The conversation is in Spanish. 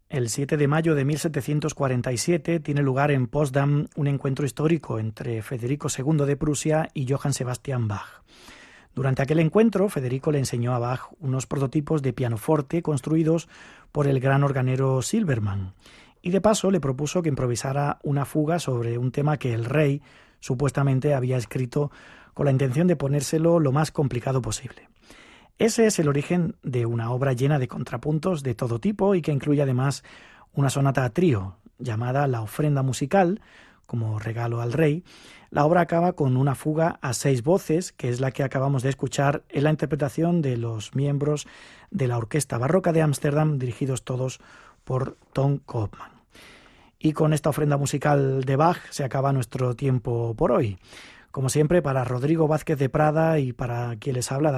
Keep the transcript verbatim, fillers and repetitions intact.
El siete de mayo de mil setecientos cuarenta y siete tiene lugar en Potsdam un encuentro histórico entre Federico segundo de Prusia y Johann Sebastian Bach. Durante aquel encuentro, Federico le enseñó a Bach unos prototipos de pianoforte construidos por el gran organero Silbermann, y de paso le propuso que improvisara una fuga sobre un tema que el rey supuestamente había escrito con la intención de ponérselo lo más complicado posible. Ese es el origen de una obra llena de contrapuntos de todo tipo y que incluye además una sonata a trío llamada La ofrenda musical, como regalo al rey. La obra acaba con una fuga a seis voces, que es la que acabamos de escuchar en la interpretación de los miembros de la Orquesta Barroca de Ámsterdam, dirigidos todos por Ton Koopman. Y con esta ofrenda musical de Bach se acaba nuestro tiempo por hoy. Como siempre, para Rodrigo Vázquez de Prada y para quien les habla,